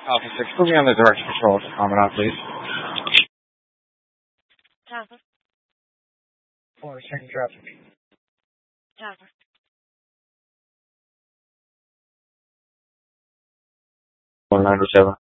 Alpha 6, put me on the direction control, Commandant, please. Alpha. For checking traffic. Alpha. 1907.